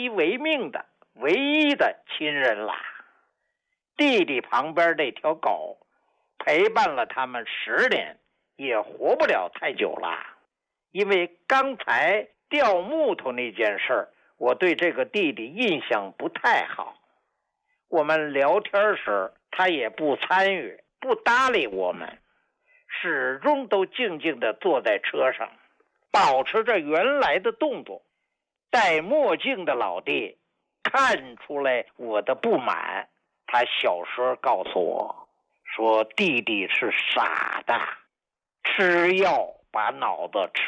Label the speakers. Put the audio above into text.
Speaker 1: 依为命的唯一的亲人啦。弟弟旁边那条狗陪伴了他们10年，也活不了太久啦。因为刚才掉木头那件事，我对这个弟弟印象不太好。我们聊天时，他也不参与，不搭理我们，始终都静静地坐在车上，保持着原来的动作。戴墨镜的老弟看出来我的不满，他小声告诉我说，弟弟是傻的，吃药把脑子吃